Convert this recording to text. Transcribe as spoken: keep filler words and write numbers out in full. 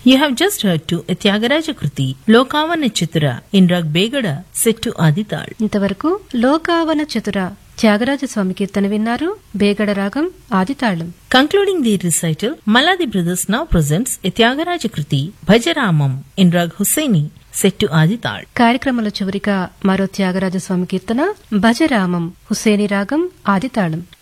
You have just heard to Tyagaraja Kruti, Lokavana Chatura in Rag Begada, set to Adital. ఇంతవరకు లోకావన చతుర త్యాగరాజ స్వామి కీర్తన విన్నారు. బేగడ రాగం ఆదితాళం. Concluding the recital, Maladi Brothers now presents a Tyagaraja Kruti, Bhajaramam in Rag Hussaini, set to Adital. కార్యక్రమంలో చివరిగా మరో త్యాగరాజ స్వామి కీర్తన భజరామం హుసేని రాగం ఆదితాళం.